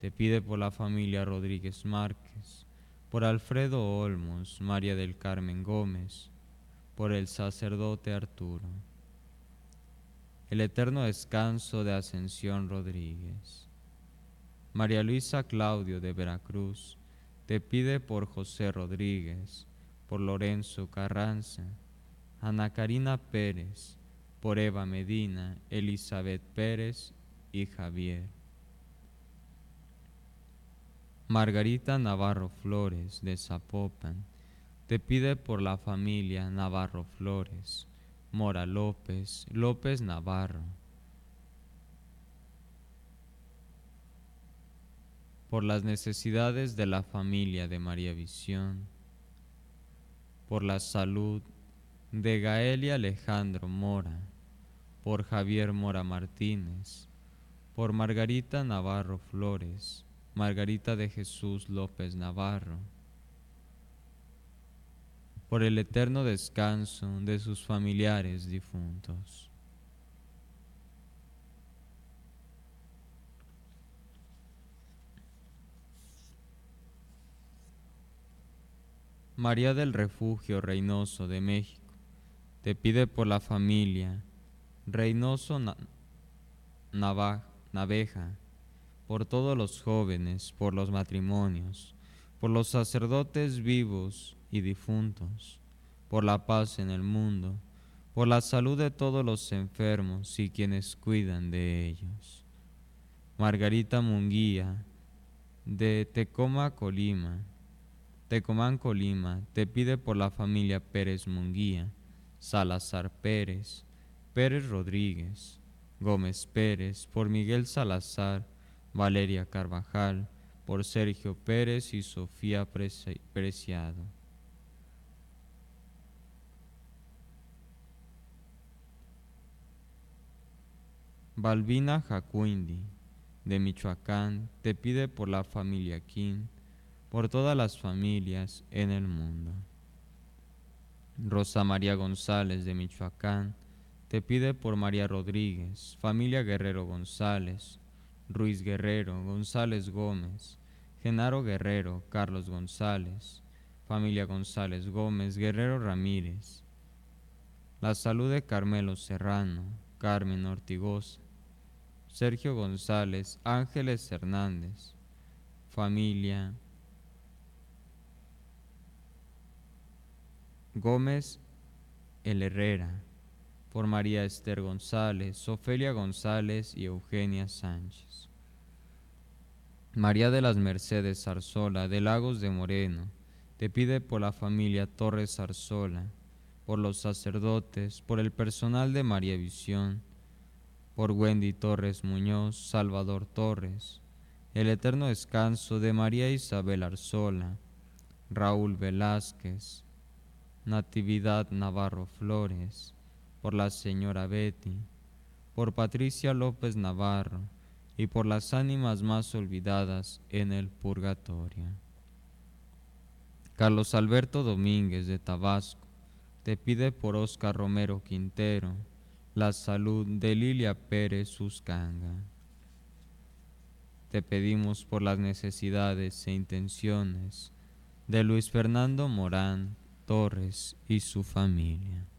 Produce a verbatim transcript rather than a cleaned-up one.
te pide por la familia Rodríguez Márquez, por Alfredo Olmos, María del Carmen Gómez, por el sacerdote Arturo. El eterno descanso de Ascensión Rodríguez. María Luisa Claudio de Veracruz, te pide por José Rodríguez, por Lorenzo Carranza, Ana Karina Pérez, por Eva Medina, Elizabeth Pérez y Javier. Margarita Navarro Flores de Zapopan, te pide por la familia Navarro Flores, Mora López, López Navarro, por las necesidades de la familia de María Visión, por la salud de Gael y Alejandro Mora, por Javier Mora Martínez, por Margarita Navarro Flores, Margarita de Jesús López Navarro, por el eterno descanso de sus familiares difuntos. María del Refugio Reynoso de México, te pide por la familia Reynoso Na Nava Naveja, por todos los jóvenes, por los matrimonios, por los sacerdotes vivos y difuntos, por la paz en el mundo, por la salud de todos los enfermos y quienes cuidan de ellos. Margarita Munguía, de Tecoma, Colima, Tecomán, Colima, te pide por la familia Pérez Munguía, Salazar Pérez, Pérez Rodríguez, Gómez Pérez, por Miguel Salazar, Valeria Carvajal, por Sergio Pérez y Sofía Preciado. Balbina Jacuindi, de Michoacán, te pide por la familia Quín, por todas las familias en el mundo. Rosa María González, de Michoacán, te pide por María Rodríguez, familia Guerrero González, Ruiz Guerrero, González Gómez, Genaro Guerrero, Carlos González, familia González Gómez, Guerrero Ramírez, la salud de Carmelo Serrano, Carmen Ortigosa, Sergio González, Ángeles Hernández, familia Gómez El Herrera, por María Esther González, Ofelia González y Eugenia Sánchez. María de las Mercedes Arzola, de Lagos de Moreno, te pide por la familia Torres Arzola, por los sacerdotes, por el personal de María Visión, por Wendy Torres Muñoz, Salvador Torres, el eterno descanso de María Isabel Arzola, Raúl Velázquez, Natividad Navarro Flores, por la señora Betty, por Patricia López Navarro y por las ánimas más olvidadas en el purgatorio. Carlos Alberto Domínguez de Tabasco, te pide por Oscar Romero Quintero, la salud de Lilia Pérez Uscanga. Te pedimos por las necesidades e intenciones de Luis Fernando Morán Torres y su familia.